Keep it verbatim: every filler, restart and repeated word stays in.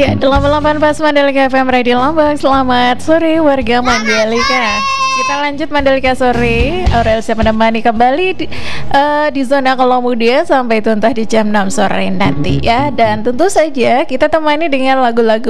Ya, delapan puluh delapan pas Mandalika F M Radio Lambang. Selamat sore warga Mandalika. Kita lanjut Mandalika sore. Aurel siap menemani kembali di, uh, di zona Kalau Muda sampai tuntas di jam enam sore nanti ya. Dan tentu saja kita temani dengan lagu-lagu